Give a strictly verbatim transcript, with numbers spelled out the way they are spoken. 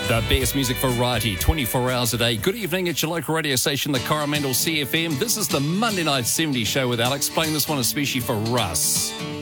The best music variety, twenty-four hours a day. Good evening at your local radio station, the Coromandel C F M. This is the Monday Night seventies show with Alex, playing this one especially for Russ.